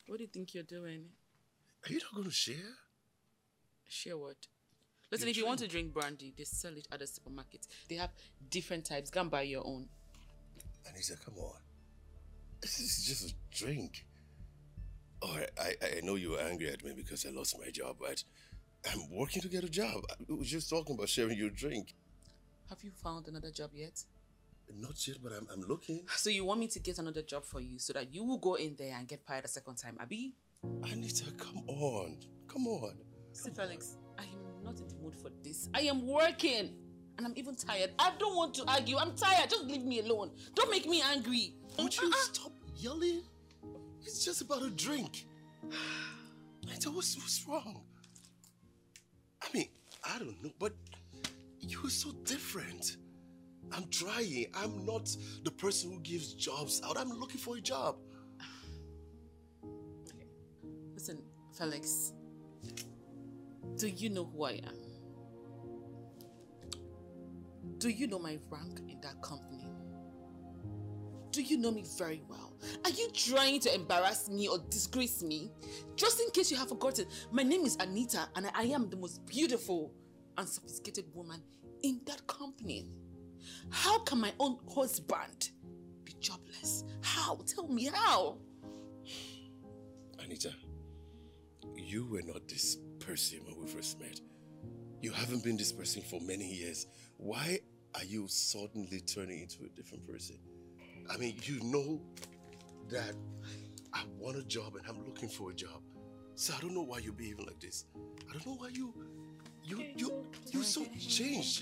What do you think you're doing? Are you not going to share? Share what? Listen, if you want to drink brandy, they sell it at the supermarket. They have different types. Go and buy your own. Anita, come on. This is just a drink. Oh, I know you were angry at me because I lost my job, but I'm working to get a job. We were just talking about sharing your drink. Have you found another job yet? Not yet, but I'm looking. So you want me to get another job for you so that you will go in there and get fired a second time, Abby? Anita, come on. Come on. See, Felix, I am not in the mood for this. I am working. And I'm even tired. I don't want to argue. I'm tired. Just leave me alone. Don't make me angry. Would you stop yelling? It's just about a drink. Anita, what's wrong? I mean, I don't know, but you're so different. I'm trying. I'm not the person who gives jobs out. I'm looking for a job. Okay. Listen, Felix. Do you know who I am? Do you know my rank in that company? Do you know me very well? Are you trying to embarrass me or disgrace me? Just in case you have forgotten, my name is Anita and I am the most beautiful and sophisticated woman in that company. How can my own husband be jobless? How? Tell me how? Anita, you were not this person when we first met. You haven't been this person for many years. Why are you suddenly turning into a different person? I mean, you know that I want a job and I'm looking for a job. So I don't know why you're behaving like this. I don't know why you're so changed.